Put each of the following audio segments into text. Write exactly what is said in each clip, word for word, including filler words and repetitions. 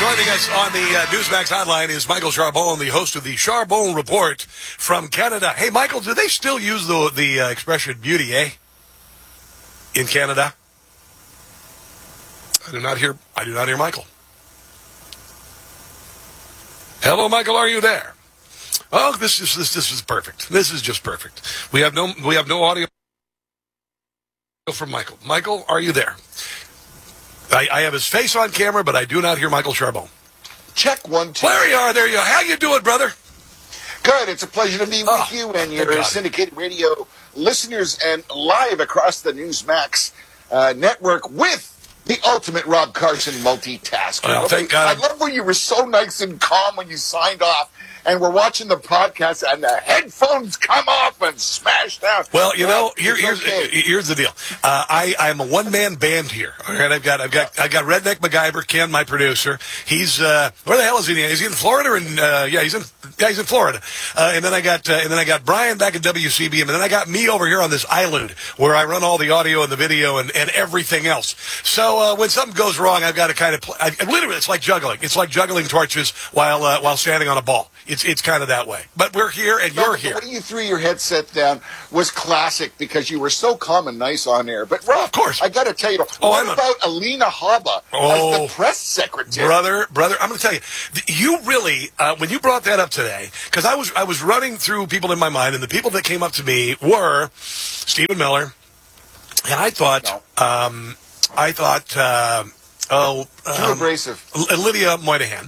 Joining us on the uh, Newsmax hotline is Michael Charbon, the host of the Charbon Report from Canada. Hey, Michael, do they still use the the uh, expression beauty, eh? In Canada? I do not hear. I do not hear Michael. Hello, Michael. Are you there? Oh, this is this this is perfect. This is just perfect. We have no we have no audio from Michael. Michael, are you there? I, I have his face on camera, but I do not hear Michael Charbon. Check one, two. There you are. There you are. How you doing, brother? Good. It's a pleasure to be with Oh, you and thank your God. syndicated radio listeners and live across the Newsmax uh, network with the ultimate Rob Carson multitasker. Well, thank God. I love when you were so nice and calm when you signed off. And we're watching the podcast, and the headphones come off and smash down. Well, you know, Well, here, it's here's okay. here's the deal. Uh, I I'm a one man band here. All right, I've got I've got I got Redneck MacGyver, Ken, my producer. He's uh, where the hell is he? Is he in Florida? Or in, uh, yeah, he's in yeah, he's in Florida. Uh, and then I got uh, and then I got Brian back at W C B M, and then I got me over here on this island where I run all the audio and the video and, and everything else. So uh, when something goes wrong, I've got to kind of play. I, literally, it's like juggling. It's like juggling torches while uh, while standing on a ball. It's it's kind of that way. But we're here and No, you're but here. The way you threw your headset down was classic because you were so calm and nice on air. But Rob, Of course. I got to tell you, Oh, what I'm a- about Alina Habba Oh. as the press secretary? Brother, brother, I'm going to tell you, th- you really, uh, when you brought that up today, because I was I was running through people in my mind, and the people that came up to me were Stephen Miller, and I thought, No. um, I thought, uh, oh, Too um, abrasive. L- Lydia Moynihan.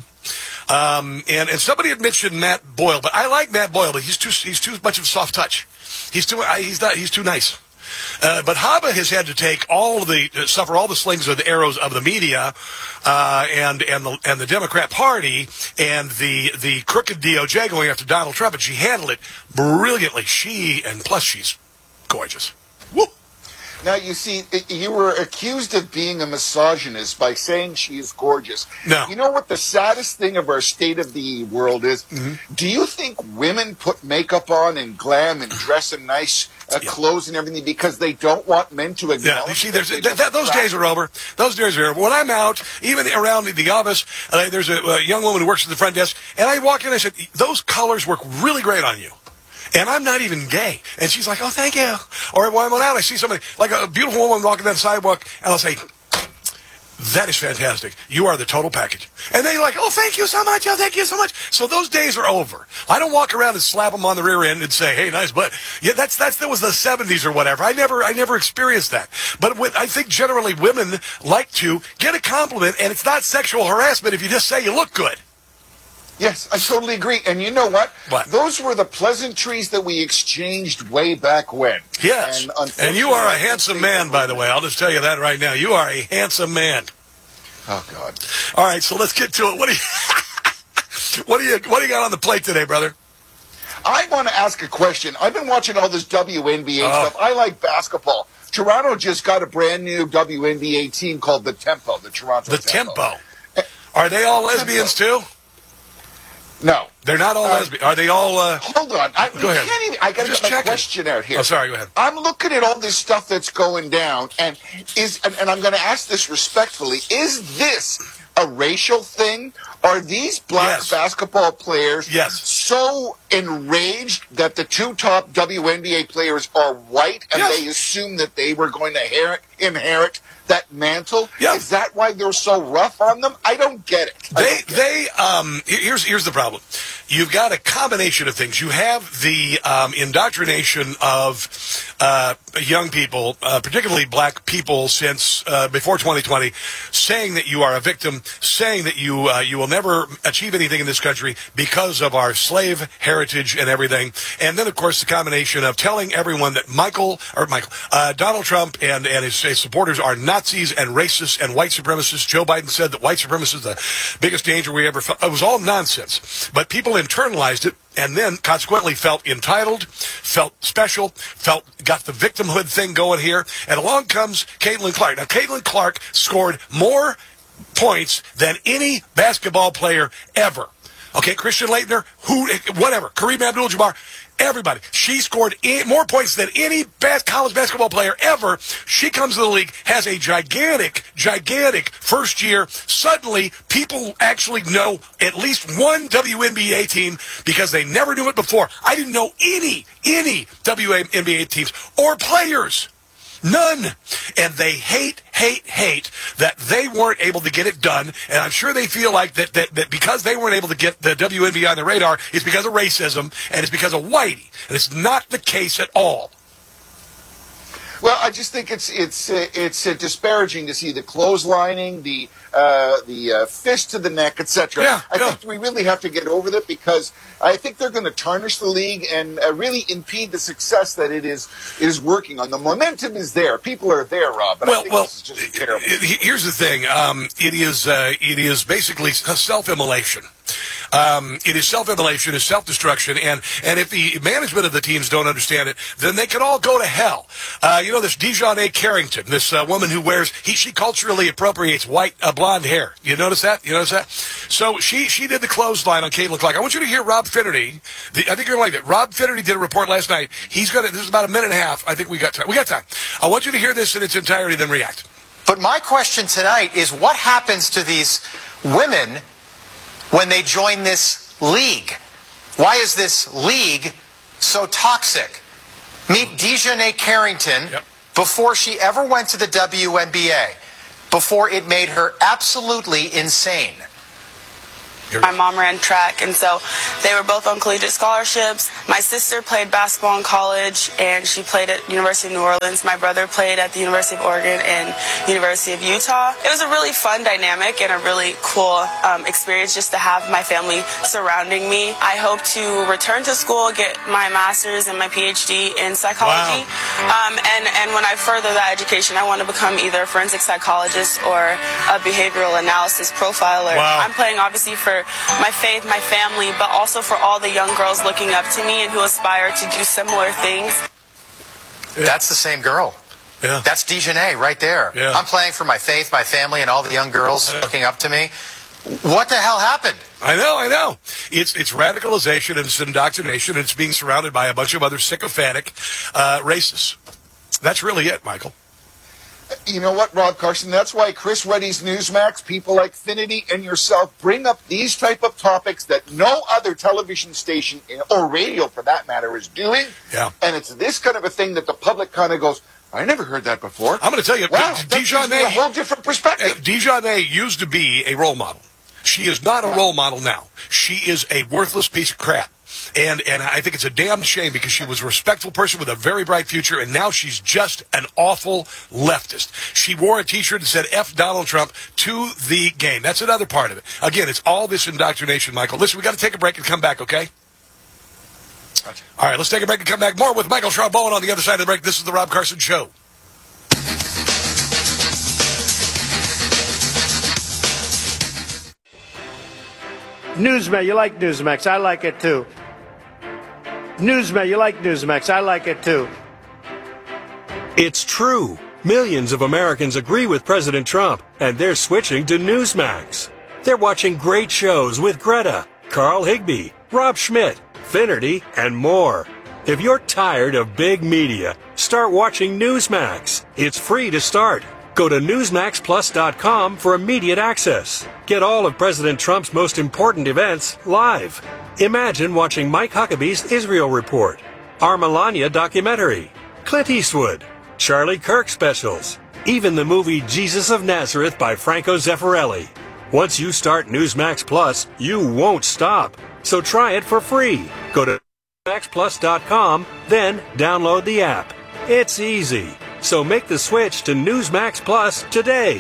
Um, and, and somebody had mentioned Matt Boyle, but I like Matt Boyle, but he's too he's too much of a soft touch. He's too I, he's not he's too nice. Uh, but Habba has had to take all of the uh, suffer all the slings of the arrows of the media, uh, and and the and the Democrat Party and the the crooked D O J going after Donald Trump, and she handled it brilliantly. She and plus she's gorgeous. Woo. Now, you see, i- you were accused of being a misogynist by saying she is gorgeous. No. You know what the saddest thing of our state of the world is? Mm-hmm. Do you think women put makeup on and glam and dress in nice uh, Yeah. clothes and everything because they don't want men to Yeah, acknowledge you see, that there's, they that, look that, those days attractive? are over. Those days are over. When I'm out, even around the office, uh, there's a, a young woman who works at the front desk, and I walk in and I said, those colors work really great on you. And I'm not even gay. And she's like, oh, thank you. Or when I'm out, I see somebody, like a beautiful woman walking down the sidewalk, and I'll say, that is fantastic. You are the total package. And they're like, oh, thank you so much. Oh, thank you so much. So those days are over. I don't walk around and slap them on the rear end and say, hey, nice butt. Yeah, that's, that's, that was the seventies or whatever. I never, I never experienced that. But with, I think generally women like to get a compliment, and it's not sexual harassment if you just say you look good. Yes, I totally agree. And you know what? What? Those were the pleasantries that we exchanged way back when. Yes. And, And you are a unfortunately, handsome I man, think by the way. I'll just tell you that right now. You are a handsome man. Oh, God. All right, so let's get to it. What do you, what do you, what do you got on the plate today, brother? I want to ask a question. I've been watching all this W N B A Oh. stuff. I like basketball. Toronto just got a brand new W N B A team called the Tempo, the Toronto The Tempo. Are they all lesbians too? No. They're not all Uh, lesbians. Are they all? Uh... Hold on. I, Go ahead. Can't even, I got to Just get my checking. question out here. Oh, sorry. Go ahead. I'm looking at all this stuff that's going down, and is and, and I'm going to ask this respectfully: is this a racial thing? Are these black Yes. basketball players Yes. so enraged that the two top W N B A players are white, and Yes. they assume that they were going to inherit, inherit that mantle? Yeah. Is that why they're so rough on them? I don't get it. I They, don't get it. they, um, here's, here's the problem. You've got a combination of things. You have the um, indoctrination of uh, young people, uh, particularly black people, since uh, before twenty twenty, saying that you are a victim, saying that you uh, you will never achieve anything in this country because of our slave heritage and everything. And then, of course, the combination of telling everyone that Michael or Michael uh, Donald Trump and and his, his supporters are Nazis and racists and white supremacists. Joe Biden said that white supremacists is the biggest danger we ever felt. It was all nonsense. But people internalized it and then consequently felt entitled, felt special, felt got the victimhood thing going here. And along comes Caitlin Clark. Now, Caitlin Clark scored more points than any basketball player ever. Okay, Christian Laettner, who, whatever, Kareem Abdul-Jabbar. Everybody. She scored more points than any college basketball player ever. She comes to the league, has a gigantic, gigantic first year. Suddenly, people actually know at least one W N B A team because they never knew it before. I didn't know any, any W N B A teams or players. None. And they hate, hate, hate that they weren't able to get it done. And I'm sure they feel like that, that, that because they weren't able to get the W N B A on the radar, it's because of racism and it's because of Whitey. And it's not the case at all. Well, I just think it's it's uh, it's uh, disparaging to see the clotheslining, the uh, the uh, fist to the neck, et cetera. Yeah, I yeah. think we really have to get over that because I think they're going to tarnish the league and uh, really impede the success that it is it is working on. The momentum is there, people are there, Rob. But well, I think well, this is just terrible. Here's the thing: um, it is uh, it is basically self-immolation. Um, it is self-immolation, it's self-destruction, and, and if the management of the teams don't understand it, then they can all go to hell. Uh, you know, this Dejounte Carrington, this uh, woman who wears, he, she culturally appropriates white, uh, blonde hair. You notice that? You notice that? So she, she did the clothesline on Caitlin Clark. I want you to hear Rob Finnerty. The, I think you're going to like that. Rob Finnerty did a report last night. He's going to, this is about a minute and a half. I think we got time. We got time. I want you to hear this in its entirety, then react. But my question tonight is what happens to these women when they join this league? Why is this league so toxic? Meet Dejounte Carrington yep. before she ever went to the W N B A, before it made her absolutely insane. My mom ran track, and so they were both on collegiate scholarships. My sister played basketball in college, and she played at University of New Orleans. My brother played at the University of Oregon and University of Utah. It was a really fun dynamic and a really cool um, experience just to have my family surrounding me. I hope to return to school, get my master's and my P H D in psychology. Wow. Um, and, and when I further that education, I want to become either a forensic psychologist or a behavioral analysis profiler. Wow. I'm playing obviously for my faith, my family, but also for all the young girls looking up to me and who aspire to do similar things. Yeah. That's the same girl. Yeah. That's Dejounte right there. Yeah. I'm playing for my faith, my family, and all the young girls yeah. looking up to me. What the hell happened? I know, I know. It's it's radicalization and it's indoctrination. And it's being surrounded by a bunch of other sycophantic uh, racists. That's really it, Michael. You know what, Rob Carson? That's why Chris Ruddy's Newsmax, people like Finnerty and yourself bring up these type of topics that no other television station, or radio for that matter, is doing. Yeah. And it's this kind of a thing that the public kind of goes, I never heard that before. I'm going to tell you, wow, Dejounte, a whole different perspective. Dejounte used to be a role model. She is not a role model now. She is a worthless piece of crap. And and I think it's a damn shame because she was a respectful person with a very bright future, and now she's just an awful leftist. She wore a T-shirt that said F Donald Trump to the game. That's another part of it. Again, it's all this indoctrination, Michael. Listen, we got to take a break and come back, okay? Gotcha. All right, let's take a break and come back. More with Michael Straub-Bowen on the other side of the break. This is the Rob Carson Show. Newsmax, you like Newsmax. I like it too. Newsmax, you like Newsmax. I like it too. It's true. Millions of Americans agree with President Trump, and they're switching to Newsmax. They're watching great shows with Greta, Carl Higbie, Rob Schmidt, Finnerty, and more. If you're tired of big media, start watching Newsmax. It's free to start. Go to newsmax plus dot com for immediate access. Get all of President Trump's most important events live. Imagine watching Mike Huckabee's Israel Report, our Melania documentary, Clint Eastwood, Charlie Kirk specials, even the movie Jesus of Nazareth by Franco Zeffirelli. Once you start Newsmax Plus, you won't stop. So try it for free. Go to newsmax plus dot com, then download the app. It's easy. So make the switch to Newsmax Plus today.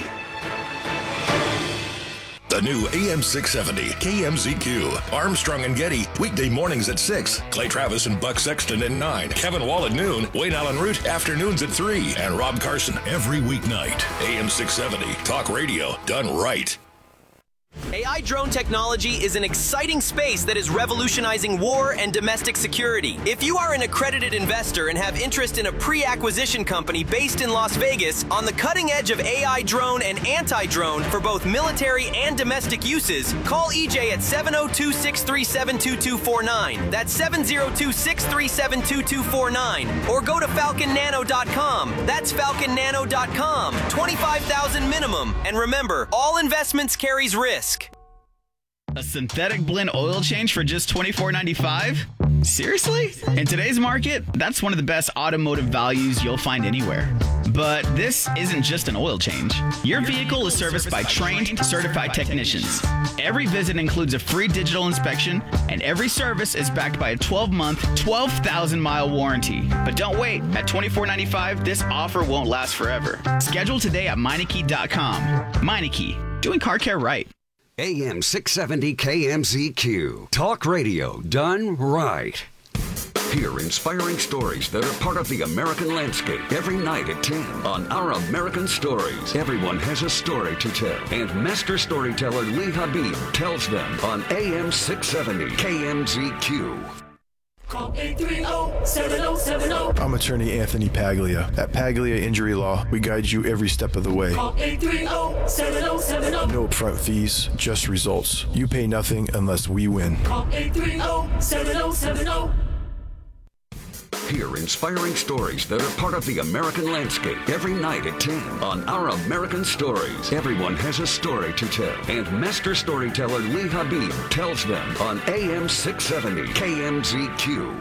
The new A M six seventy K M Z Q. Armstrong and Getty, weekday mornings at six. Clay Travis and Buck Sexton at nine. Kevin Wall at noon. Wayne Allen Root, afternoons at three. And Rob Carson every weeknight. A M six seventy, talk radio done right. A I drone technology is an exciting space that is revolutionizing war and domestic security. If you are an accredited investor and have interest in a pre-acquisition company based in Las Vegas on the cutting edge of A I drone and anti-drone for both military and domestic uses, call E J at seven oh two, six three seven, two two four nine. That's seven oh two, six three seven, two two four nine. Or go to falcon nano dot com. That's falcon nano dot com. twenty-five thousand minimum. And remember, all investments carries risk. A synthetic blend oil change for just twenty-four ninety-five? Seriously? In today's market, that's one of the best automotive values you'll find anywhere. But this isn't just an oil change. Your vehicle is serviced by trained, certified technicians. Every visit includes a free digital inspection, and every service is backed by a twelve-month, twelve thousand mile warranty. But don't wait. At twenty-four ninety-five, this offer won't last forever. Schedule today at Meineke dot com. Meineke, doing car care right. A M six seventy K M Z Q. Talk radio done right. Hear inspiring stories that are part of the American landscape every night at ten on Our American Stories. Everyone has a story to tell, and master storyteller Lee Habib tells them on A M six seventy K M Z Q. Call eight three zero, seven zero seven zero. I'm attorney Anthony Paglia. At Paglia Injury Law, we guide you every step of the way. Call eight three zero, seven zero seven zero. No upfront fees, just results. You pay nothing unless we win. Call eight three zero, seven zero seven zero. Hear inspiring stories that are part of the American landscape every night at ten on Our American Stories. Everyone has a story to tell, and master storyteller Lee Habib tells them on A M six seventy K M Z Q.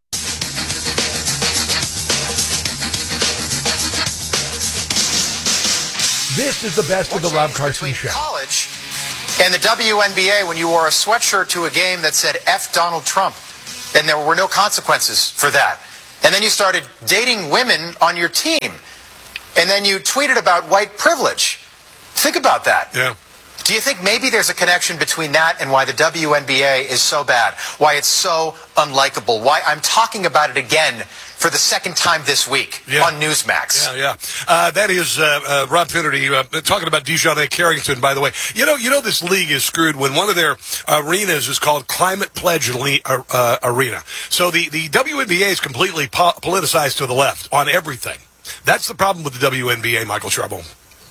This is the best What's of the Rob Carson between Show. College and the W N B A when you wore a sweatshirt to a game that said F Donald Trump, and there were no consequences for that. And then you started dating women on your team. And then you tweeted about white privilege. Think about that. Yeah. Do you think maybe there's a connection between that and why the W N B A is so bad? Why it's so unlikable? Why I'm talking about it again for the second time this week yeah. on Newsmax. Yeah, yeah. Uh, that is uh, uh, Rob Finnerty uh, talking about DeJounte Carrington, by the way. You know, you know this league is screwed when one of their arenas is called Climate Pledge uh, Arena. So the, the W N B A is completely po- politicized to the left on everything. That's the problem with the W N B A, Michael Schrebel.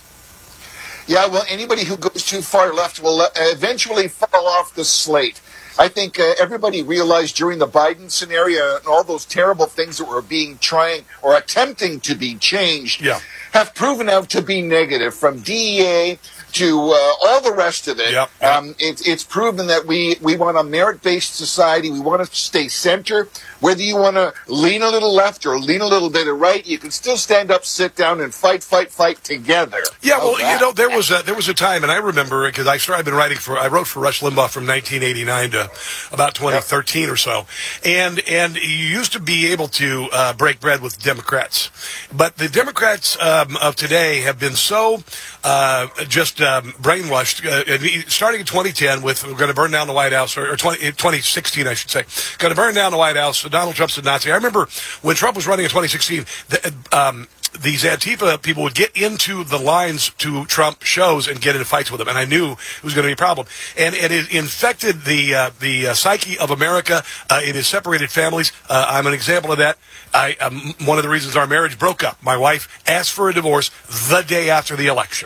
Yeah, well, anybody who goes too far left will uh, eventually fall off the slate. I think uh, everybody realized during the Biden scenario and all those terrible things that were being trying or attempting to be changed yeah. have proven out to be negative, from D E A to uh, all the rest of it. Yep, yep. Um, it. It's proven that we, we want a merit-based society. We want to stay center. Whether you want to lean a little left or lean a little bit right, you can still stand up, sit down, and fight, fight, fight together. Yeah, well, that? you know, there was a, there was a time, and I remember because I started I've been writing for I wrote for Rush Limbaugh from nineteen eighty-nine to about twenty thirteen yep. or so, and and you used to be able to uh, break bread with Democrats, but the Democrats um, of today have been so uh, just um, brainwashed. Uh, starting in twenty ten with we're going to burn down the White House, or, or twenty, twenty sixteen, I should say, going to burn down the White House. Donald Trump's a Nazi. I remember when Trump was running in twenty sixteen, the, um, these Antifa people would get into the lines to Trump shows and get into fights with him, and I knew it was going to be a problem. And, and it infected the uh, the uh, psyche of America. Uh, it has separated families. Uh, I'm an example of that. I, um, one of the reasons our marriage broke up. My wife asked for a divorce the day after the election.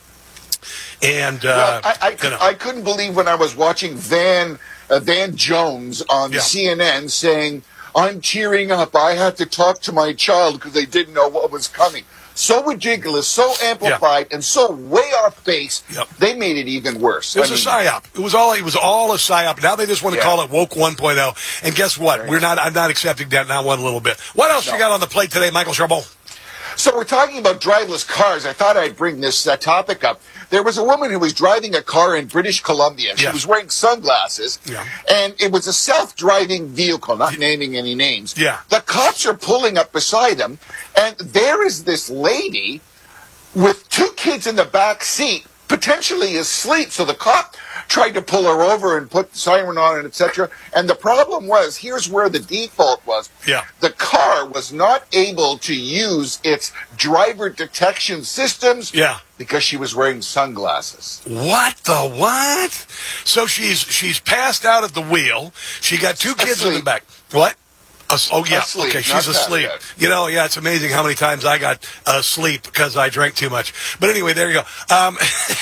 And uh, well, I, I, you know. I couldn't believe when I was watching Van uh, Van Jones on yeah. C N N saying, "I'm tearing up. I had to talk to my child because they didn't know what was coming." So ridiculous, so amplified, yeah. and so way off base. Yep. They made it even worse. It was I mean, a psyop. It was all. It was all a psyop. Now they just want to yeah. call it woke one point oh. And guess what? Right. We're not. I'm not accepting that not one little bit. What else no. you got on the plate today, Michael Schrebel? So we're talking about driverless cars. I thought I'd bring this uh, topic up. There was a woman who was driving a car in British Columbia. She yes. was wearing sunglasses, yeah. and it was a self-driving vehicle, not naming any names. Yeah. The cops are pulling up beside them, and there is this lady with two kids in the back seat, potentially asleep. So the cop tried to pull her over and put the siren on and et cetera. And the problem was, here's where the default was. Yeah. The car was not able to use its driver detection systems. Yeah. Because she was wearing sunglasses. What the what? So she's she's passed out at the wheel. She got two kids Asleep. in the back. What? As- oh, yeah. Asleep, Okay, not she's asleep. bad. You know, yeah, it's amazing how many times I got asleep because I drank too much. But anyway, there you go. Um,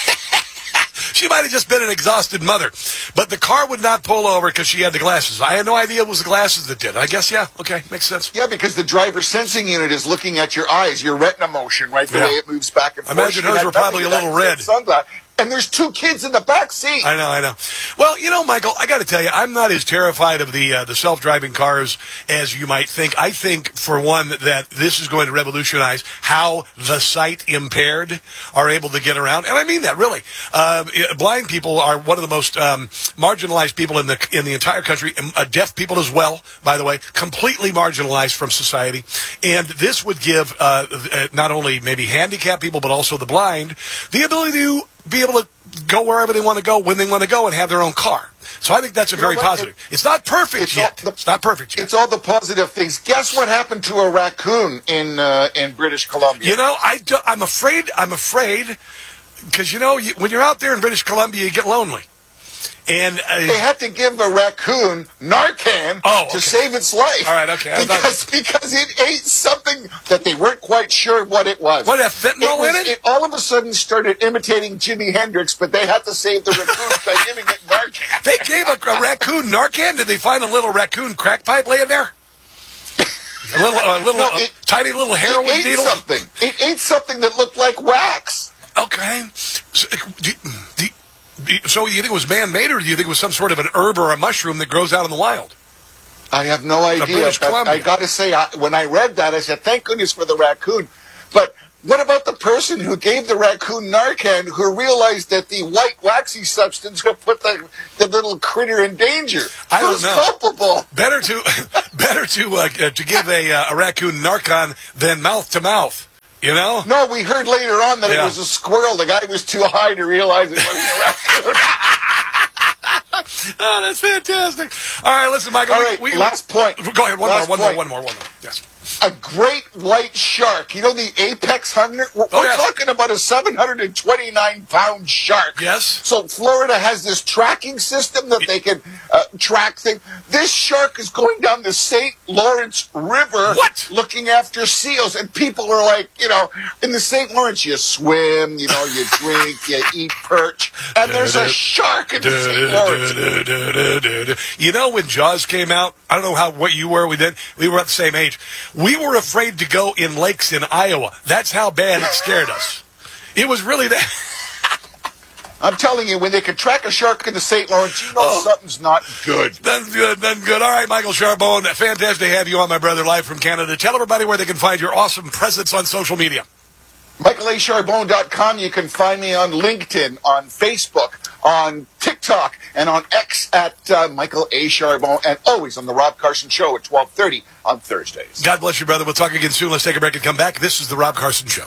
she might have just been an exhausted mother. But the car would not pull over because she had the glasses. I had no idea it was the glasses that did. I guess, yeah. Okay, makes sense. Yeah, because the driver sensing unit is looking at your eyes, your retina motion, right? The Yeah. way it moves back and I forth. imagine She hers had were probably nothing a little to that red. Sunglass. And there's two kids in the back seat. I know, I know. Well, you know, Michael, I got to tell you, I'm not as terrified of the uh, the self-driving cars as you might think. I think, for one, that this is going to revolutionize how the sight impaired are able to get around, and I mean that really. Uh, blind people are one of the most um, marginalized people in the in the entire country. And, uh, deaf people as well, by the way, completely marginalized from society. And this would give uh, uh, not only maybe handicapped people, but also the blind, the ability to be able to go wherever they want to go, when they want to go, and have their own car. So I think that's a You very know what? positive. It, it's not perfect it's yet. all the, it's not perfect yet. It's all the positive things. Guess what happened to a raccoon in uh, in British Columbia? You know, I do, I'm afraid, I'm afraid, because, you know, you, when you're out there in British Columbia, you get lonely. And uh, they had to give a raccoon Narcan oh, okay. to save its life. All right, okay. I because, because it ate something that they weren't quite sure what it was. What, that fentanyl it was, in it? It all of a sudden started imitating Jimi Hendrix, but they had to save the raccoon by giving it Narcan. They gave a, a raccoon Narcan? Did they find a little raccoon crack pipe laying there? A little, a little, No, a it, tiny little heroin it ate needle? something. It ate something that looked like wax. Okay. So, do, do, so you think it was man-made, or do you think it was some sort of an herb or a mushroom that grows out in the wild? I have no idea. British But Columbia. I got to say, I, when I read that, I said, thank goodness for the raccoon. But what about the person who gave the raccoon Narcan who realized that the white waxy substance would put the, the little critter in danger? I don't Who's know. culpable? Better to better to uh, to give a, uh, a raccoon Narcan than mouth to mouth. You know? No, we heard later on that Yeah. it was a squirrel. The guy was too high to realize it wasn't a raccoon. Oh, that's fantastic. All right, listen, Michael. All we- right, we, last point. Go ahead. One Last more. One point. more. One more. One more. Yes. A great white shark. You know the apex hunter? We're, Oh, we're yeah. talking about a seven hundred twenty-nine pound shark. Yes. So Florida has this tracking system that they can uh, track things. This shark is going down the Saint Lawrence River What? looking after seals. And people are like, you know, in the Saint Lawrence, you swim, you know, you drink, you eat perch. And there's a shark in the Saint Lawrence. You know, when Jaws came out, I don't know how what you were. We did. We were at the same age. We were afraid to go in lakes in Iowa. That's how bad it scared us. It was really that. I'm telling you, when they can track a shark in the Saint Lawrence, you know Oh. something's not good. Nothing good, nothing good. All right, Michael Charbonne, fantastic to have you on, my brother, live from Canada. Tell everybody where they can find your awesome presence on social media. Michael A Charbonne dot com. You can find me on LinkedIn, on Facebook, on TikTok, and on X at uh, Michael A Charbonne, and always on the Rob Carson Show at twelve thirty on Thursdays. God bless you, brother. We'll talk again soon. Let's take a break and come back. This is the Rob Carson Show.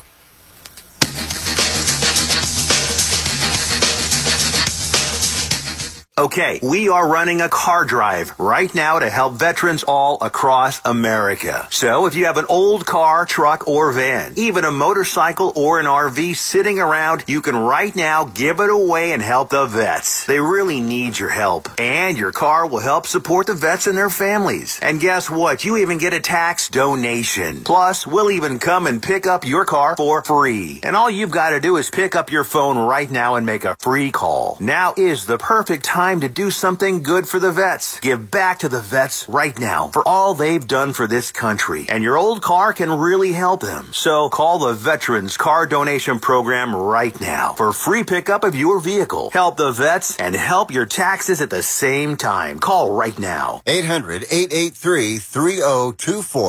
Okay, we are running a car drive right now to help veterans all across America. So if you have an old car, truck, or van, even a motorcycle or an R V sitting around, you can right now give it away and help the vets. They really need your help. And your car will help support the vets and their families. And guess what? You even get a tax donation. Plus, we'll even come and pick up your car for free. And all you've got to do is pick up your phone right now and make a free call. Now is the perfect time to do something good for the vets. Give back to the vets right now for all they've done for this country. And your old car can really help them. So call the Veterans Car Donation Program right now for free pickup of your vehicle. Help the vets and help your taxes at the same time. Call right now. eight hundred, eight eight three, three oh two four.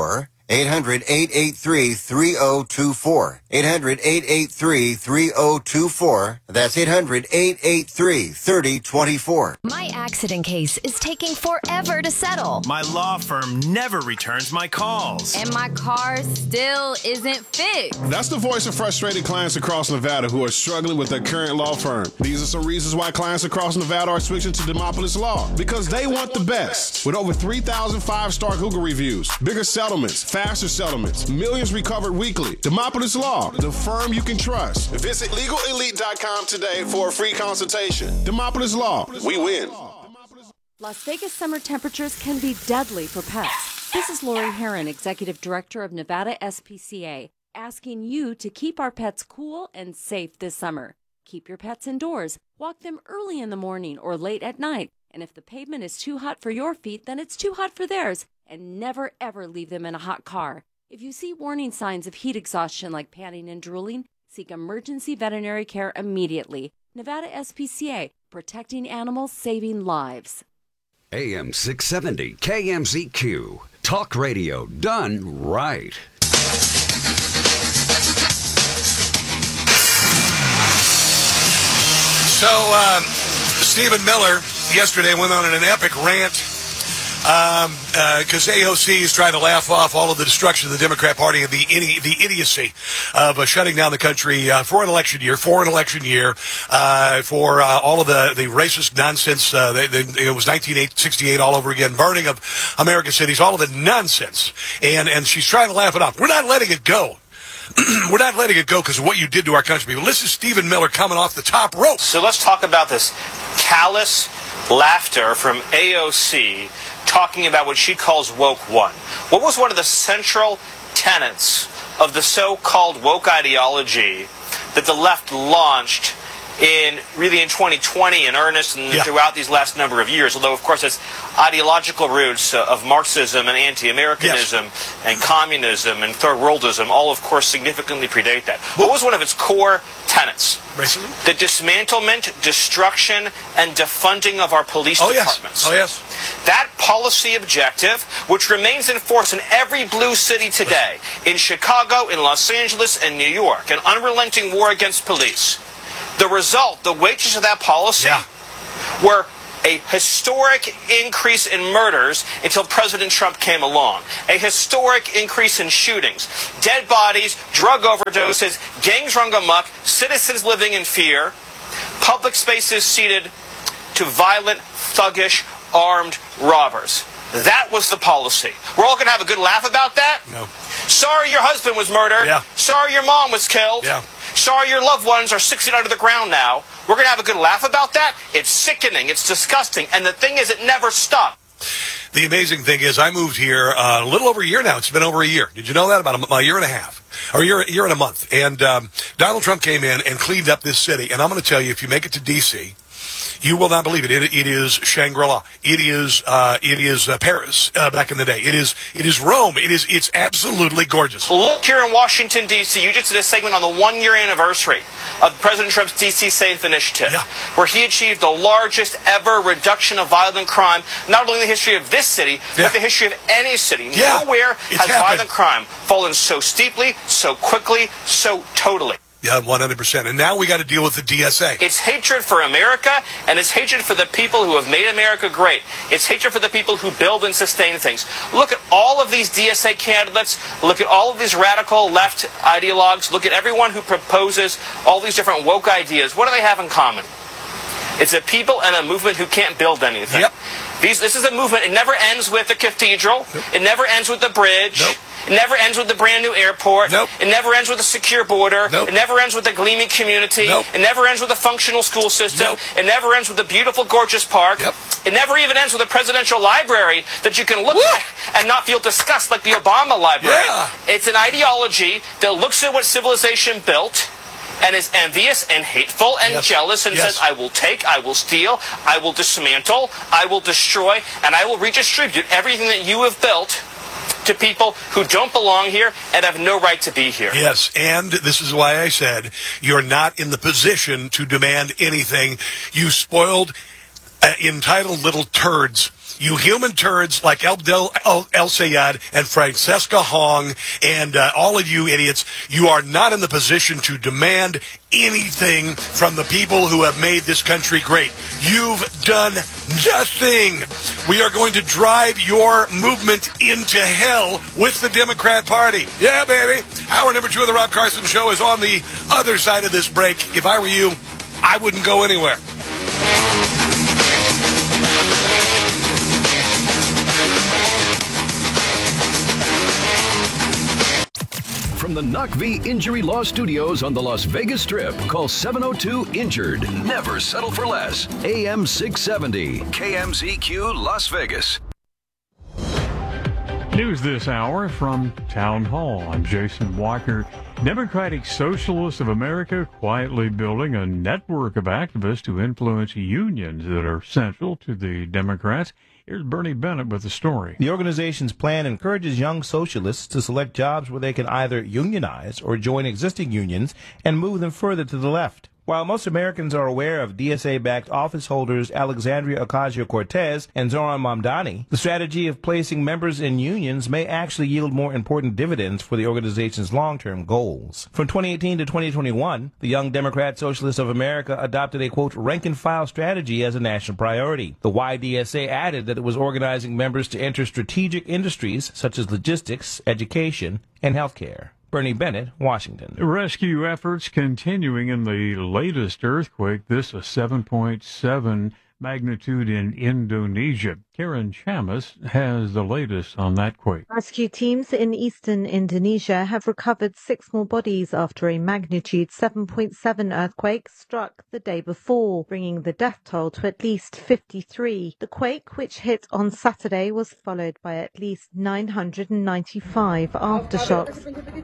eight hundred, eight eight three, three oh two four. eight hundred, eight eight three, three oh two four. That's eight hundred, eight eight three, three oh two four. My accident case is taking forever to settle. My law firm never returns my calls. And my car still isn't fixed. That's the voice of frustrated clients across Nevada who are struggling with their current law firm. These are some reasons why clients across Nevada are switching to Demopolis Law. Because they want the best. With over three thousand five-star Google reviews, bigger settlements, faster settlements, millions recovered weekly. Demopolis Law, the firm you can trust. Visit legal elite dot com today for a free consultation. Demopolis Law, we win. Las Vegas summer temperatures can be deadly for pets. This is Lori Heron, Executive Director of Nevada S P C A, asking you to keep our pets cool and safe this summer. Keep your pets indoors. Walk them early in the morning or late at night. And if the pavement is too hot for your feet, then it's too hot for theirs. And never, ever leave them in a hot car. If you see warning signs of heat exhaustion like panting and drooling, seek emergency veterinary care immediately. Nevada S P C A, protecting animals, saving lives. A M six seventy K M Z Q. Talk radio done right. So, um, Stephen Miller yesterday went on an epic rant because um, uh, A O C is trying to laugh off all of the destruction of the Democrat Party and the idi- the idiocy of uh, shutting down the country uh, for an election year, for an election year, uh, for uh, all of the, the racist nonsense. Uh, they, they, it was nineteen sixty-eight all over again, burning of American cities, all of the nonsense. And, and she's trying to laugh it off. We're not letting it go. We're not letting it go because of what you did to our country. But this is Stephen Miller coming off the top rope. So let's talk about this callous laughter from A O C talking about what she calls woke one. What was one of the central tenets of the so-called woke ideology that the left launched in really in twenty twenty in earnest and yeah. throughout these last number of years, although of course its ideological roots uh, of Marxism and anti-Americanism yes. and communism and third worldism all of course significantly predate that. What was one of its core tenets? Racism? The dismantlement, destruction, and defunding of our police oh, departments. Yes. Oh yes. That policy objective, which remains in force in every blue city today, in Chicago, in Los Angeles, and New York, an unrelenting war against police. The result, the wages of that policy, yeah. were a historic increase in murders until President Trump came along. A historic increase in shootings. Dead bodies, drug overdoses, gangs run amok, citizens living in fear, public spaces ceded to violent, thuggish, armed robbers. That was the policy. We're all going to have a good laugh about that? No. Sorry your husband was murdered. Yeah. Sorry your mom was killed. Yeah. Sorry your loved ones are six feet under the ground now. We're going to have a good laugh about that? It's sickening. It's disgusting. And the thing is, it never stopped. The amazing thing is I moved here uh, a little over a year now. It's been over a year. Did you know that? About a, a year and a half. Or a year, a year and a month. And um, Donald Trump came in and cleaned up this city. And I'm going to tell you, if you make it to D C, you will not believe it. It, it is Shangri-La. It is uh, it is uh, Paris uh, back in the day. It is it is Rome. It is it's absolutely gorgeous. Look here in Washington D C. You just did a segment on the one-year anniversary of President Trump's D C Safe Initiative, yeah. where he achieved the largest ever reduction of violent crime, not only in the history of this city, yeah. but the history of any city. Yeah. Nowhere it's has happened. violent crime fallen so steeply, so quickly, so totally. Yeah, one hundred percent. And now we got to deal with the D S A. It's hatred for America, and it's hatred for the people who have made America great. It's hatred for the people who build and sustain things. Look at all of these D S A candidates. Look at all of these radical left ideologues. Look at everyone who proposes all these different woke ideas. What do they have in common? It's a people and a movement who can't build anything. Yep. These, this is a movement. It never ends with the cathedral. Nope. It never ends with the bridge. Nope. It never ends with the brand new airport. Nope. It never ends with a secure border. Nope. It never ends with a gleaming community. Nope. It never ends with a functional school system. Nope. It never ends with a beautiful, gorgeous park. Yep. It never even ends with a presidential library that you can look Woo! at and not feel disgust like the Obama library. Yeah. It's an ideology that looks at what civilization built and is envious and hateful and yes. jealous and yes. says, I will take, I will steal, I will dismantle, I will destroy, and I will redistribute everything that you have built to people who don't belong here and have no right to be here. Yes, and this is why I said you're not in the position to demand anything. You spoiled, uh, entitled little turds you human turds like Abdel El, El Sayed and Francesca Hong and uh, all of you idiots, you are not in the position to demand anything from the people who have made this country great. You've done nothing. We are going to drive your movement into hell with the Democrat Party. Yeah, baby. Hour number two of the Rob Carson Show is on the other side of this break. If I were you, I wouldn't go anywhere. From the Knock V Injury Law Studios on the Las Vegas Strip, call seven oh two injured. Never settle for less. A M six seventy, K M Z Q, Las Vegas. News this hour from Town Hall. I'm Jason Walker. Democratic Socialists of America quietly building a network of activists to influence unions that are central to the Democrats. Here's Bernie Bennett with the story. The organization's plan encourages young socialists to select jobs where they can either unionize or join existing unions and move them further to the left. While most Americans are aware of D S A-backed office holders Alexandria Ocasio-Cortez and Zoran Mamdani, the strategy of placing members in unions may actually yield more important dividends for the organization's long-term goals. From twenty eighteen to twenty twenty-one, the Young Democrat Socialists of America adopted a, quote, rank-and-file strategy as a national priority. The Y D S A added that it was organizing members to enter strategic industries such as logistics, education, and healthcare. Bernie Bennett, Washington. Rescue efforts continuing in the latest earthquake. This a seven point seven magnitude in Indonesia. Karen Chamas has the latest on that quake. Rescue teams in eastern Indonesia have recovered six more bodies after a magnitude seven point seven earthquake struck the day before, bringing the death toll to at least fifty-three. The quake, which hit on Saturday, was followed by at least nine hundred ninety-five aftershocks.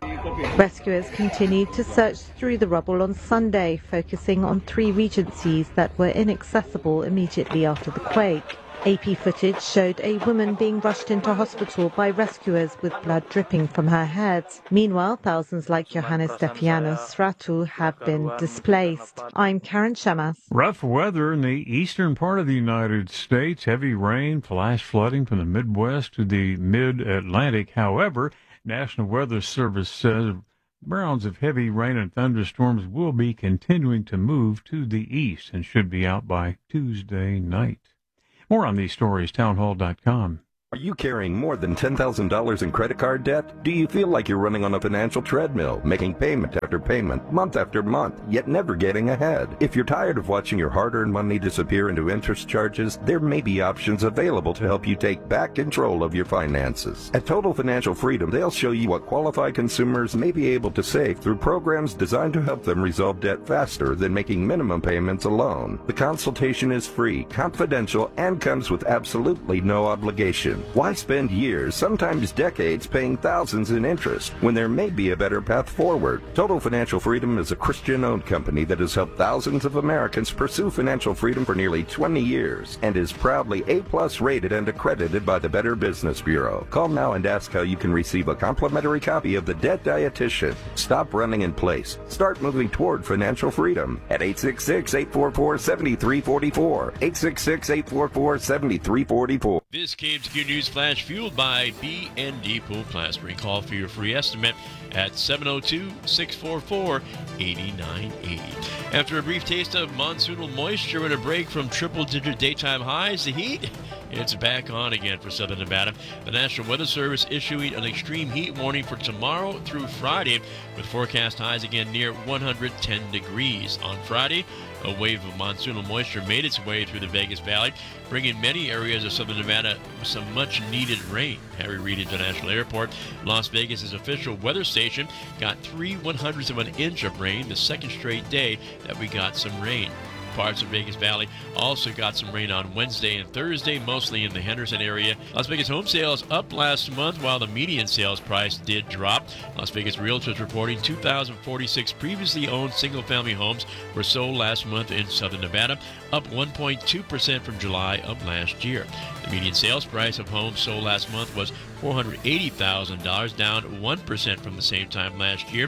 Rescuers continued to search through the rubble on Sunday, focusing on three regencies that were inaccessible immediately after the quake. A P footage showed a woman being rushed into hospital by rescuers with blood dripping from her head. Meanwhile, thousands like Johannes Stefianos Ratu have been displaced. I'm Karen Chamas. Rough weather in the eastern part of the United States. Heavy rain, flash flooding from the Midwest to the mid-Atlantic. However, National Weather Service says rounds of heavy rain and thunderstorms will be continuing to move to the east and should be out by Tuesday night. More on these stories, townhall dot com. Are you carrying more than ten thousand dollars in credit card debt? Do you feel like you're running on a financial treadmill, making payment after payment, month after month, yet never getting ahead? If you're tired of watching your hard-earned money disappear into interest charges, there may be options available to help you take back control of your finances. At Total Financial Freedom, they'll show you what qualified consumers may be able to save through programs designed to help them resolve debt faster than making minimum payments alone. The consultation is free, confidential, and comes with absolutely no obligation. Why spend years, sometimes decades, paying thousands in interest when there may be a better path forward? Total Financial Freedom is a Christian-owned company that has helped thousands of Americans pursue financial freedom for nearly twenty years and is proudly A-plus rated and accredited by the Better Business Bureau. Call now and ask how you can receive a complimentary copy of The Debt Dietitian. Stop running in place. Start moving toward financial freedom at eight six six, eight four four, seven three four four, eight six six, eight four four, seven three four four. This K M Z Q News Flash fueled by B and D Pool Plastering. Call for your free estimate at seven oh two, six four four, eight nine eight oh. After a brief taste of monsoonal moisture and a break from triple-digit daytime highs, the heat, it's back on again for southern Nevada. The National Weather Service issuing an extreme heat warning for tomorrow through Friday, with forecast highs again near one hundred ten degrees. On Friday, a wave of monsoonal moisture made its way through the Vegas Valley, bringing many areas of southern Nevada some much-needed rain. Harry Reid International Airport, Las Vegas' official weather station, got three one-hundredths of an inch of rain, the second straight day that we got some rain. Parts of Vegas Valley also got some rain on Wednesday and Thursday, mostly in the Henderson area. Las Vegas home sales up last month, while the median sales price did drop. Las Vegas Realtors reporting two thousand forty-six previously owned single-family homes were sold last month in southern Nevada, up one point two percent from July of last year. The median sales price of homes sold last month was four hundred eighty thousand dollars, down one percent from the same time last year.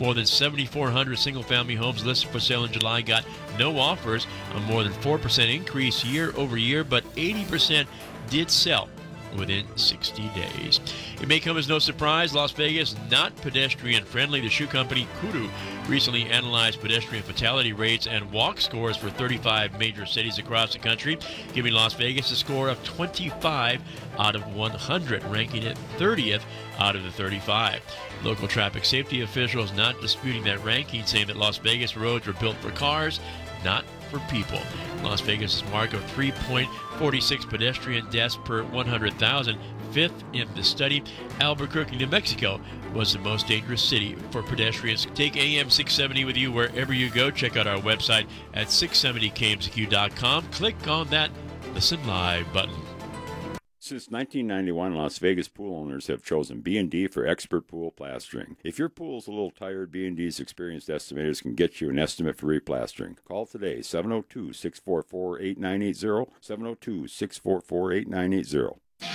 More than seventy-four hundred single-family homes listed for sale in July got no offers, a more than four percent increase year over year, but eighty percent did sell within sixty days. It may come as no surprise, Las Vegas not pedestrian friendly. The shoe company Kudu recently analyzed pedestrian fatality rates and walk scores for thirty-five major cities across the country, giving Las Vegas a score of twenty-five out of one hundred, ranking it thirtieth out of the thirty-five. Local traffic safety officials not disputing that ranking, saying that Las Vegas roads were built for cars, not for people. Las Vegas' mark of three point four six pedestrian deaths per one hundred thousand, fifth in the study. Albuquerque, New Mexico was the most dangerous city for pedestrians. Take A M six seventy with you wherever you go. Check out our website at six seventy K M Z Q dot com. Click on that Listen Live button. Since nineteen ninety-one, Las Vegas pool owners have chosen B and D for expert pool plastering. If your pool's a little tired, B and D's experienced estimators can get you an estimate for replastering. Call today, seven oh two, six four four, eight nine eight zero, seven oh two, six four four, eight nine eight zero.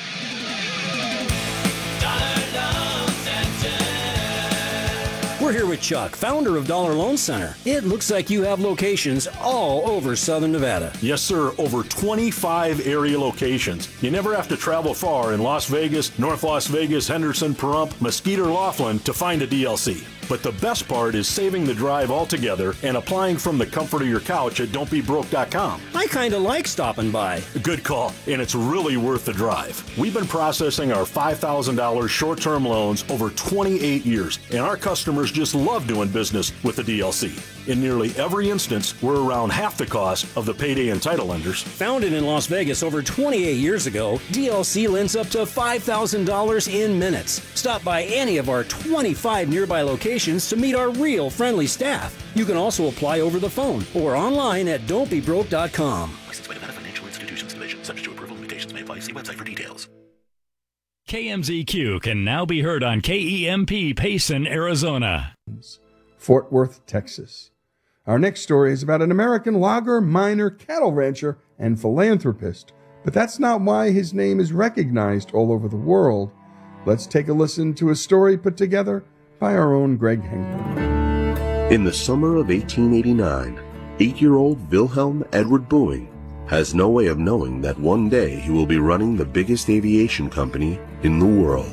We're here with Chuck, founder of Dollar Loan Center. It looks like you have locations all over Southern Nevada. Yes, sir. Over twenty-five area locations. You never have to travel far in Las Vegas, North Las Vegas, Henderson, Pahrump, Mesquite, or Laughlin to find a D L C. But the best part is saving the drive altogether and applying from the comfort of your couch at don't be broke dot com. I kind of like stopping by. Good call, and it's really worth the drive. We've been processing our five thousand dollars short-term loans over twenty-eight years, and our customers just love doing business with the D L C. In nearly every instance, we're around half the cost of the payday and title lenders. Founded in Las Vegas over twenty-eight years ago, D L C lends up to five thousand dollars in minutes. Stop by any of our twenty-five nearby locations to meet our real friendly staff. You can also apply over the phone or online at don't be broke dot com. Licensed by Nevada Financial Institutions Division. Subject to approval, limitations may apply. See website for details. K M Z Q can now be heard on K E M P Payson, Arizona. Fort Worth, Texas. Our next story is about an American logger, miner, cattle rancher, and philanthropist. But that's not why his name is recognized all over the world. Let's take a listen to a story put together by our own Greg Henkel. In the summer of eighteen eighty-nine, eight-year-old Wilhelm Edward Boeing has no way of knowing that one day he will be running the biggest aviation company in the world.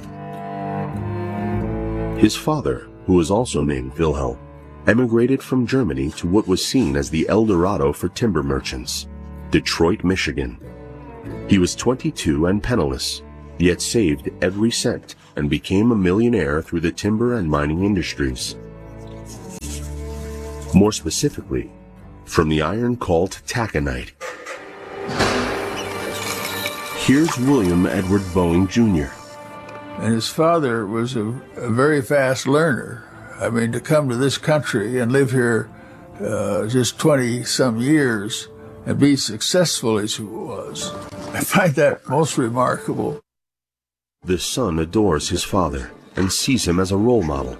His father, who was also named Wilhelm, emigrated from Germany to what was seen as the El Dorado for timber merchants, Detroit, Michigan. He was twenty-two and penniless, yet saved every cent and became a millionaire through the timber and mining industries. More specifically, from the iron called taconite. Here's William Edward Boeing Junior And his father was a, a very fast learner. I mean, to come to this country and live here uh, just twenty-some years and be successful as he was, I find that most remarkable. The son adores his father and sees him as a role model.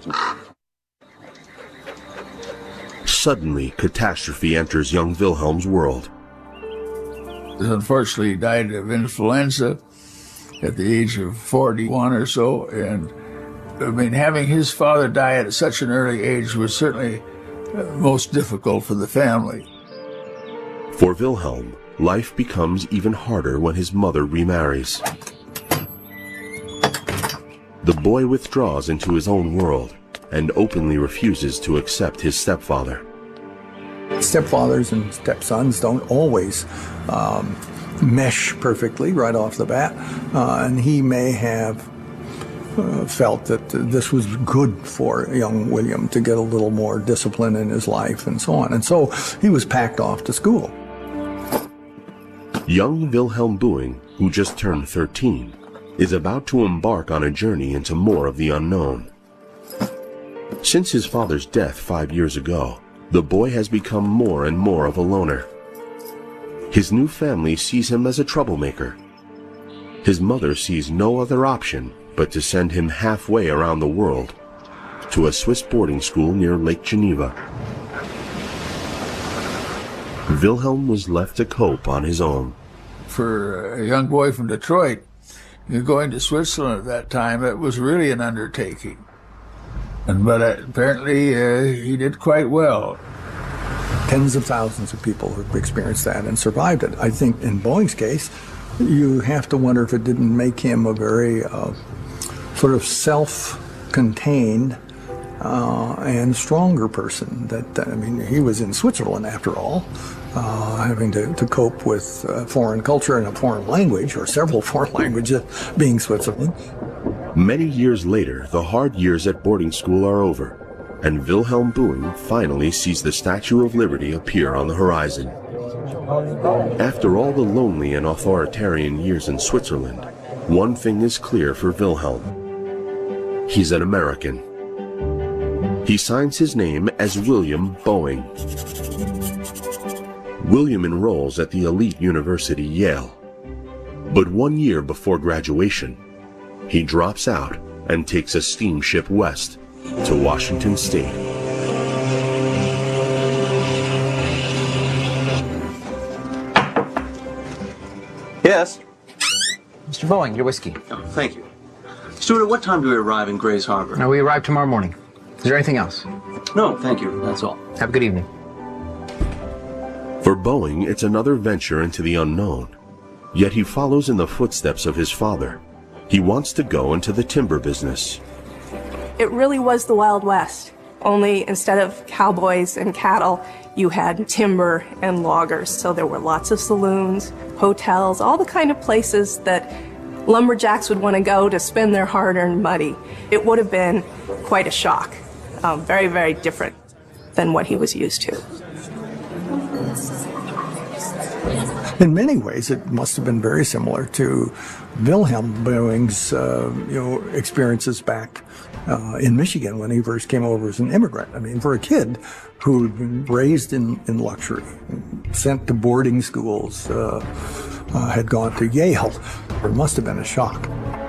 Suddenly, catastrophe enters young Wilhelm's world. Unfortunately, he died of influenza at the age of forty-one or so, and I mean, having his father die at such an early age was certainly uh, most difficult for the family. For Wilhelm, life becomes even harder when his mother remarries. The boy withdraws into his own world and openly refuses to accept his stepfather. Stepfathers and stepsons don't always um, mesh perfectly right off the bat, uh, and he may have uh, felt that this was good for young William to get a little more discipline in his life and so on, and so he was packed off to school. Young Wilhelm Boeing, who just turned thirteen, is about to embark on a journey into more of the unknown. Since his father's death five years ago, the boy has become more and more of a loner. His new family sees him as a troublemaker. His mother sees no other option but to send him halfway around the world to a Swiss boarding school near Lake Geneva. Wilhelm was left to cope on his own. For a young boy from Detroit, going to Switzerland at that time, it was really an undertaking. And, but uh, apparently uh, he did quite well. Tens of thousands of people have experienced that and survived it. I think in Boeing's case, you have to wonder if it didn't make him a very uh, sort of self-contained uh, and stronger person. That, that I mean, he was in Switzerland after all, uh, having to, to cope with uh, foreign culture and a foreign language, or several foreign languages, being Switzerland. Many years later, the hard years at boarding school are over, and Wilhelm Boeing finally sees the Statue of Liberty appear on the horizon. After all the lonely and authoritarian years in Switzerland, one thing is clear for Wilhelm. He's an American. He signs his name as William Boeing. William enrolls at the elite university Yale. But one year before graduation, he drops out and takes a steamship west to Washington State. Yes? Mister Boeing, your whiskey. Oh, thank you. Stuart, at what time do we arrive in Grays Harbor? No, we arrive tomorrow morning. Is there anything else? No, thank you. That's all. Have a good evening. For Boeing, it's another venture into the unknown. Yet he follows in the footsteps of his father. He wants to go into the timber business. It really was the Wild West. Only instead of cowboys and cattle, you had timber and loggers. So there were lots of saloons, hotels, all the kind of places that lumberjacks would want to go to spend their hard-earned money. It would have been quite a shock. Um, very, very different than what he was used to. In many ways, it must have been very similar to Wilhelm Boeing's uh, you know, experiences back uh, in Michigan when he first came over as an immigrant. I mean, for a kid who'd been raised in, in luxury, sent to boarding schools, uh, uh, had gone to Yale, it must have been a shock.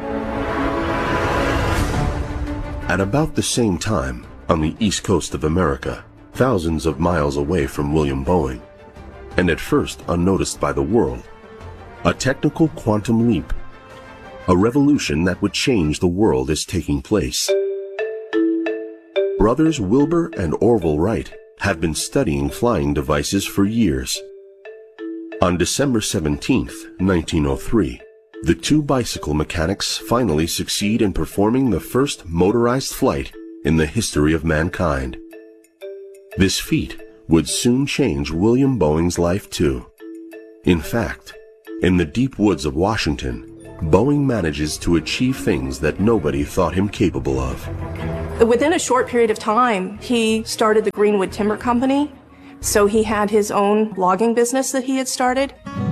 At about the same time, on the east coast of America, thousands of miles away from William Boeing, and at first unnoticed by the world, a technical quantum leap, a revolution that would change the world is taking place. Brothers Wilbur and Orville Wright have been studying flying devices for years. On December seventeenth, nineteen oh three, the two bicycle mechanics finally succeed in performing the first motorized flight in the history of mankind. This feat would soon change William Boeing's life too. In fact, in the deep woods of Washington, Boeing manages to achieve things that nobody thought him capable of. Within a short period of time, he started the Greenwood Timber Company. So he had his own logging business that he had started.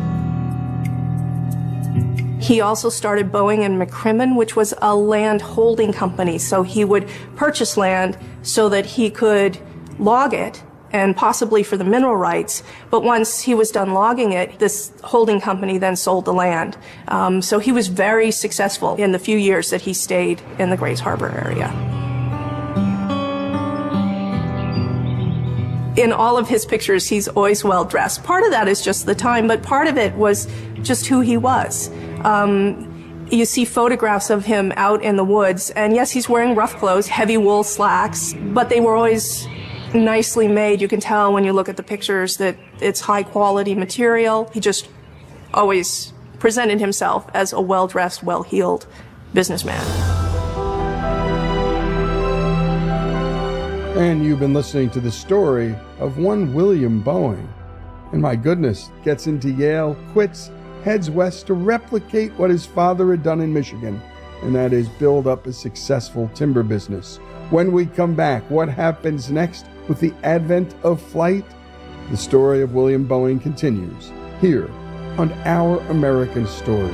He also started Boeing and McCrimmon, which was a land holding company. So he would purchase land so that he could log it, and possibly for the mineral rights. But once he was done logging it, this holding company then sold the land. Um, so he was very successful in the few years that he stayed in the Grays Harbor area. In all of his pictures, he's always well dressed. Part of that is just the time, but part of it was just who he was. Um, you see photographs of him out in the woods, and yes, he's wearing rough clothes, heavy wool slacks, but they were always nicely made. You can tell when you look at the pictures that it's high quality material. He just always presented himself as a well-dressed, well-heeled businessman. And you've been listening to the story of one William Boeing. And my goodness, gets into Yale, quits, heads west to replicate what his father had done in Michigan, and that is build up a successful timber business. When we come back, what happens next with the advent of flight? The story of William Boeing continues here on Our American Stories.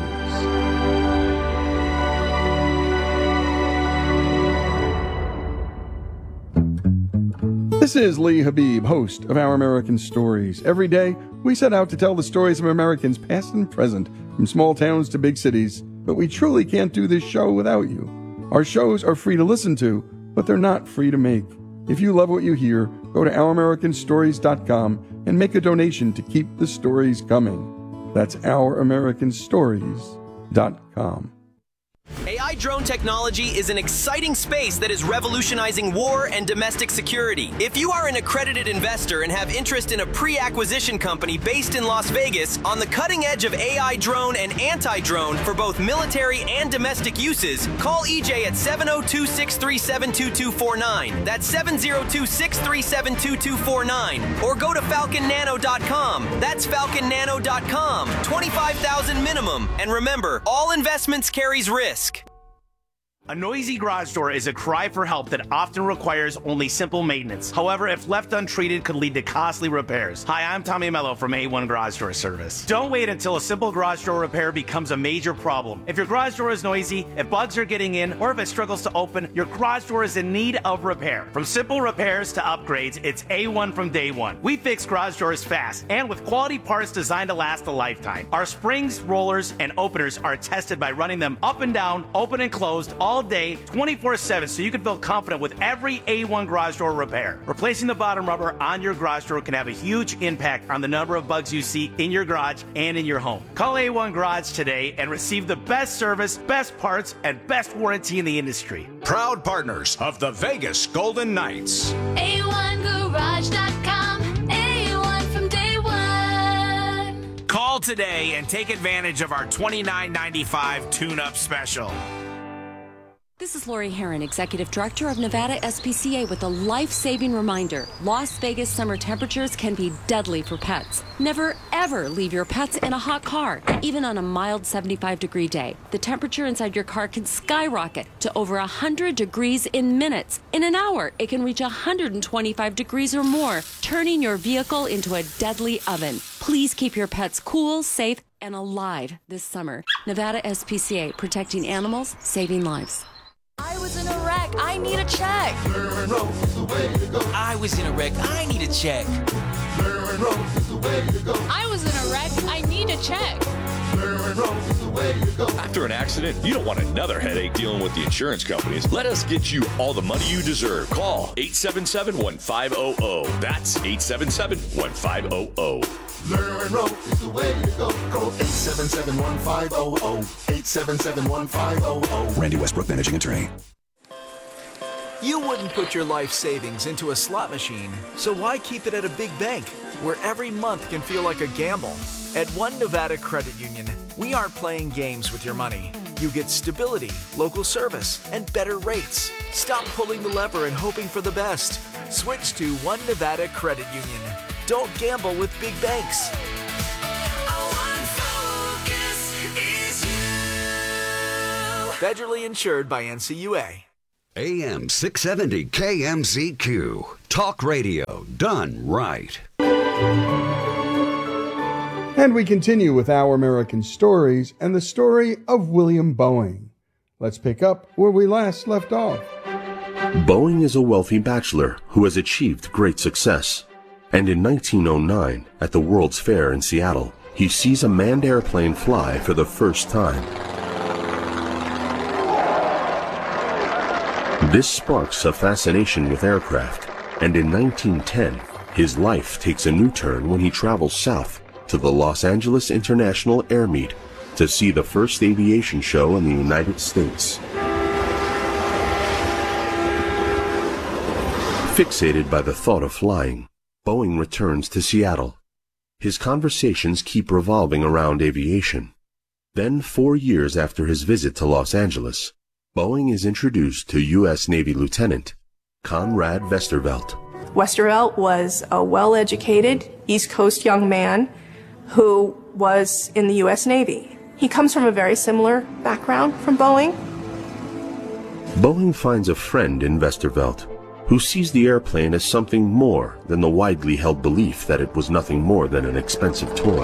This is Lee Habib, host of Our American Stories. Every day, we set out to tell the stories of Americans past and present, from small towns to big cities, but we truly can't do this show without you. Our shows are free to listen to, but they're not free to make. If you love what you hear, go to our american stories dot com and make a donation to keep the stories coming. That's our american stories dot com. A I I drone technology is an exciting space that is revolutionizing war and domestic security. If you are an accredited investor and have interest in a pre-acquisition company based in Las Vegas on the cutting edge of A I drone and anti-drone for both military and domestic uses, call E J at seven oh two, six three seven, two two four nine. That's seven oh two, six three seven, two two four nine. Or go to falcon nano dot com. That's falcon nano dot com. twenty-five thousand minimum. And remember, all investments carries risk. A noisy garage door is a cry for help that often requires only simple maintenance. However, if left untreated, could lead to costly repairs. Hi, I'm Tommy Mello from A one Garage Door Service. Don't wait until a simple garage door repair becomes a major problem. If your garage door is noisy, if bugs are getting in, or if it struggles to open, your garage door is in need of repair. From simple repairs to upgrades, it's A one from day one. We fix garage doors fast and with quality parts designed to last a lifetime. Our springs, rollers, and openers are tested by running them up and down, open and closed, all day, twenty-four seven, so you can feel confident with every A one garage door repair. Replacing the bottom rubber on your garage door can have a huge impact on the number of bugs you see in your garage and in your home. Call A one Garage today and receive the best service, best parts, and best warranty in the industry. Proud partners of the Vegas Golden Knights. A one garage dot com. A one from day one. Call today and take advantage of our twenty-nine ninety-five tune-up special. This is Lori Herron, Executive Director of Nevada S P C A, with a life-saving reminder. Las Vegas summer temperatures can be deadly for pets. Never, ever leave your pets in a hot car, even on a mild seventy-five degree day. The temperature inside your car can skyrocket to over one hundred degrees in minutes. In an hour, it can reach one hundred twenty-five degrees or more, turning your vehicle into a deadly oven. Please keep your pets cool, safe, and alive this summer. Nevada S P C A, protecting animals, saving lives. I was in a wreck. I need a check. I was in a wreck. I need a check. I was in a wreck. I need a check. After an accident, you don't want another headache dealing with the insurance companies. Let us get you all the money you deserve. Call eight seven seven, one five zero zero. That's eight seven seven, one five zero zero. Lerner Road is the way to go. Call eight seven seven, one five zero zero. eight seven seven, one five zero zero. Randy Westbrook, Managing Attorney. You wouldn't put your life savings into a slot machine, so why keep it at a big bank, where every month can feel like a gamble? At One Nevada Credit Union, we aren't playing games with your money. You get stability, local service, and better rates. Stop pulling the lever and hoping for the best. Switch to One Nevada Credit Union. Don't gamble with big banks. Federally insured by N C U A. A M six seventy K M Z Q. Talk radio done right. And we continue with Our American Stories and the story of William Boeing. Let's pick up where we last left off. Boeing is a wealthy bachelor who has achieved great success. And in nineteen oh nine, at the World's Fair in Seattle, he sees a manned airplane fly for the first time. This sparks a fascination with aircraft, and in nineteen ten, his life takes a new turn when he travels south to the Los Angeles International Air Meet to see the first aviation show in the United States. Fixated by the thought of flying, Boeing returns to Seattle. His conversations keep revolving around aviation. Then, four years after his visit to Los Angeles, Boeing is introduced to U S Navy Lieutenant Conrad Westervelt. Westervelt was a well-educated East Coast young man who was in the U S Navy. He comes from a very similar background from Boeing. Boeing finds a friend in Westervelt, who sees the airplane as something more than the widely held belief that it was nothing more than an expensive toy.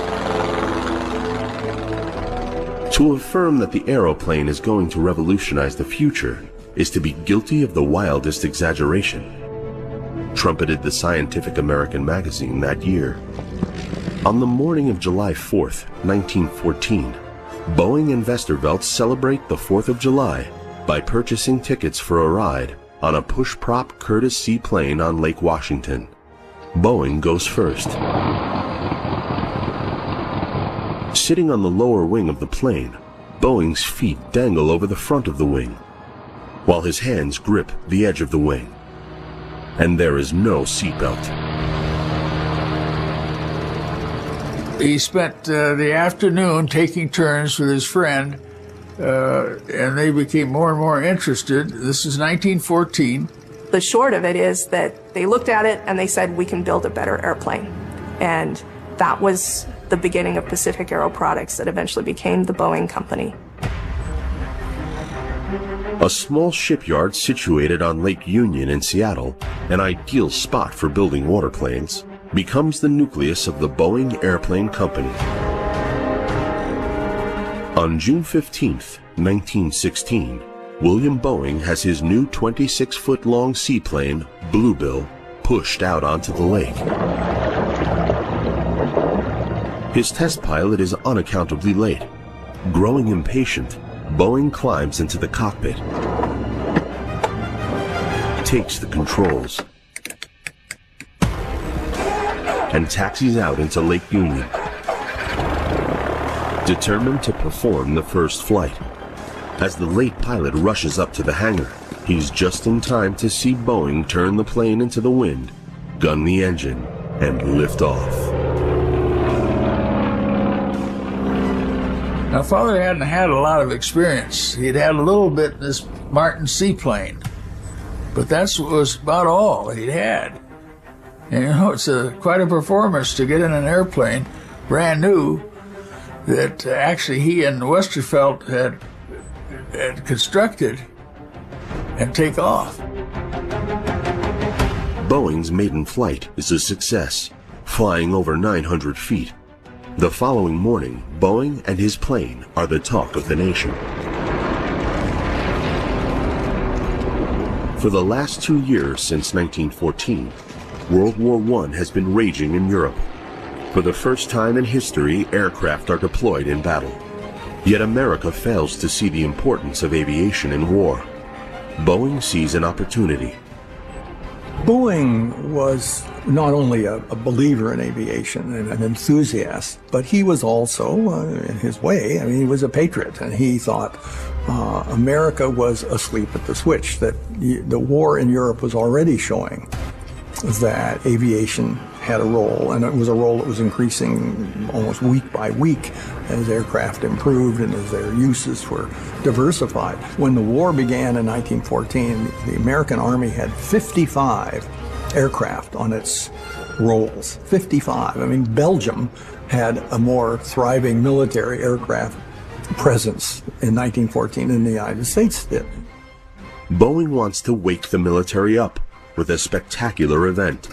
To affirm that the aeroplane is going to revolutionize the future is to be guilty of the wildest exaggeration, trumpeted the Scientific American magazine that year. On the morning of July fourth, nineteen fourteen, Boeing and Westervelt celebrate the fourth of July by purchasing tickets for a ride on a push-prop Curtiss seaplane on Lake Washington. Boeing goes first. Sitting on the lower wing of the plane, Boeing's feet dangle over the front of the wing, while his hands grip the edge of the wing. And there is no seatbelt. He spent uh, the afternoon taking turns with his friend, uh, and they became more and more interested. This is nineteen fourteen. The short of it is that they looked at it and they said, we can build a better airplane. And that was the beginning of Pacific Aero Products that eventually became the Boeing Company. A small shipyard situated on Lake Union in Seattle, an ideal spot for building waterplanes, becomes the nucleus of the Boeing Airplane Company. On June fifteenth, nineteen sixteen, William Boeing has his new twenty-six foot long seaplane, Bluebill, pushed out onto the lake. His test pilot is unaccountably late. Growing impatient, Boeing climbs into the cockpit, takes the controls, and taxis out into Lake Union, determined to perform the first flight. As the late pilot rushes up to the hangar, he's just in time to see Boeing turn the plane into the wind, gun the engine, and lift off. Now, Father hadn't had a lot of experience. He'd had a little bit in this Martin seaplane, but that was about all he'd had. And you know, it's a, quite a performance to get in an airplane, brand new, that actually he and Westervelt had, had constructed and take off. Boeing's maiden flight is a success, flying over nine hundred feet. The following morning, Boeing and his plane are the talk of the nation. For the last two years since nineteen fourteen, World War One has been raging in Europe. For the first time in history, aircraft are deployed in battle. Yet America fails to see the importance of aviation in war. Boeing sees an opportunity. Boeing was not only a, a believer in aviation and an enthusiast, but he was also, uh, in his way, I mean, he was a patriot, and he thought uh, America was asleep at the switch, that the war in Europe was already showing that aviation had a role, and it was a role that was increasing almost week by week as aircraft improved and as their uses were diversified. When the war began in nineteen fourteen, the American Army had fifty-five aircraft on its rolls. fifty-five. I mean, Belgium had a more thriving military aircraft presence in nineteen fourteen than the United States did. Boeing wants to wake the military up with a spectacular event.